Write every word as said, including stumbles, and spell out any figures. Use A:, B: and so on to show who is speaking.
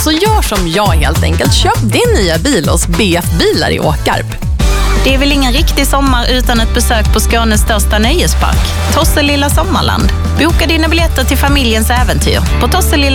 A: Så gör som jag helt enkelt. Köp din nya bil hos B F Bilar i Åkarp.
B: Det är väl ingen riktig sommar utan ett besök på Skånes största nöjespark, Tosselilla Sommarland. Boka dina biljetter till familjens äventyr på Tosselilla